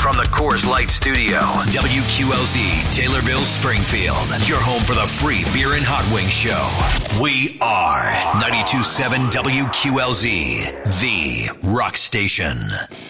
From the Coors Light Studio, WQLZ, Taylorville, Springfield. Your home for the free beer and hot wing show. We are 92.7 WQLZ, the rock station.